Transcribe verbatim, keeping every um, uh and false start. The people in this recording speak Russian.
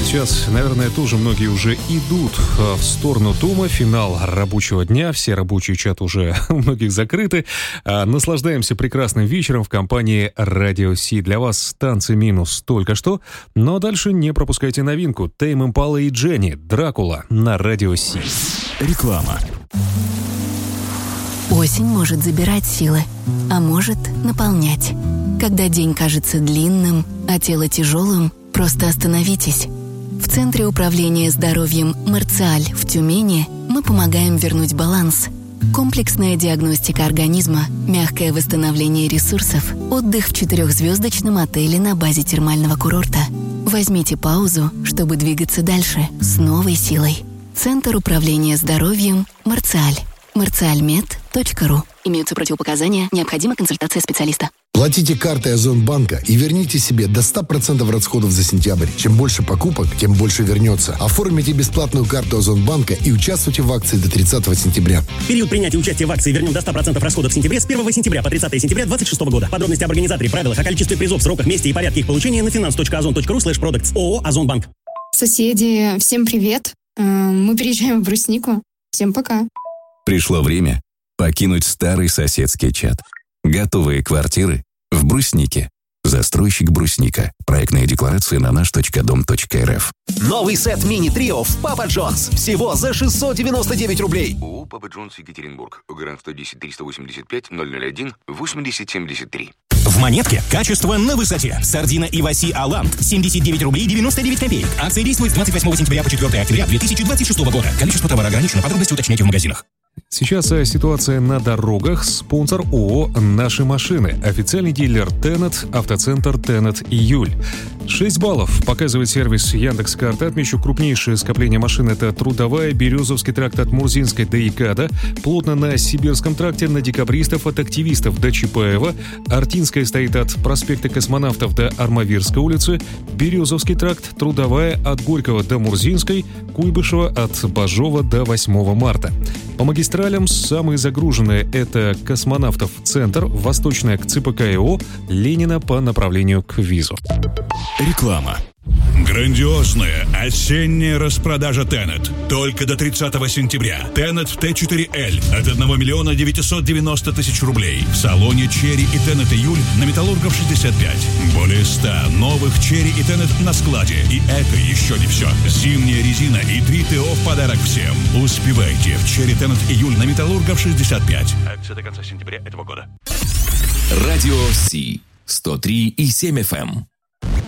Сейчас, наверное, тоже многие уже идут в сторону дома. Финал рабочего дня. Все рабочие чаты уже у многих закрыты. Наслаждаемся прекрасным вечером в компании Радио Си. Для вас танцы минус только что. Но дальше не пропускайте новинку. Тейм Импала и Дженни. Дракула на Радио Си. Реклама. Осень может забирать силы, а может наполнять. Когда день кажется длинным, а тело тяжелым, просто остановитесь. В Центре управления здоровьем «Марциаль» в Тюмени мы помогаем вернуть баланс. Комплексная диагностика организма, мягкое восстановление ресурсов, отдых в четырехзвездочном отеле на базе термального курорта. Возьмите паузу, чтобы двигаться дальше с новой силой. Центр управления здоровьем «Марциаль». марциальмед точка ру. Имеются противопоказания, необходима консультация специалиста. Платите картой Озонбанка и верните себе до ста процентов расходов за сентябрь. Чем больше покупок, тем больше вернется. Оформите бесплатную карту Озонбанка и участвуйте в акции до тридцатого сентября. Период принятия участия в акции «Вернем до ста процентов расходов в сентябре» с первого сентября по тридцатое сентября две тысячи двадцать шестого года. Подробности об организаторе, правилах, о количестве призов, сроках, месте и порядке их получения на finance точка озон точка ру слэш продуктс. ООО «Озонбанк». Соседи, всем привет. Мы переезжаем в Бруснику. Всем пока. Пришло время покинуть старый соседский чат. Готовые квартиры в Бруснике. Застройщик Брусника. Проектная декларация на наш точка дом точка эр эф. Новый сет мини-трио в Папа Джонс. Всего за шестьсот девяносто девять рублей. ООО «Папа Джонс», Екатеринбург. ГРАН сто десять триста восемьдесят пять ноль ноль один восемьдесят семьдесят три. В Монетке качество на высоте. Сардина Иваси Алант семьдесят девять рублей девяносто девять копеек. Акция действует с двадцать восьмого сентября по четвёртое октября две тысячи двадцать шестого года. Количество товара ограничено. Подробности уточняйте в магазинах. Сейчас ситуация на дорогах. Спонсор ООО «Наши машины». Официальный дилер Тенет, автоцентр Тенет Июль. шесть баллов показывает сервис Яндекс.Карта. Отмечу, крупнейшее скопление машин — это Трудовая, Березовский тракт от Мурзинской до ИКАДа, плотно на Сибирском тракте на Декабристов от активистов до Чапаева, Артинская стоит от проспекта Космонавтов до Армавирской улицы, Березовский тракт, Трудовая от Горького до Мурзинской, Куйбышева от Бажова до восьмого марта. По магистралям самые загруженные — это Космонавтов центр, Восточная к ЦПКИО, Ленина по направлению к ВИЗу. Реклама. Грандиозная осенняя распродажа Тенет. Только до тридцатого сентября. Тенет Т четыре Л от одного миллиона девятьсот девяносто тысяч рублей. В салоне Черри и Тенет Июль на Металлургов шестьдесят пять. Более ста новых Черри и Тенет на складе. И это еще не все. Зимняя резина и три ТО в подарок всем. Успевайте в Черри Тенет Июль на Металлургов шестьдесят пять. Акция до конца сентября этого года. Радио Си. сто три и семь эф эм.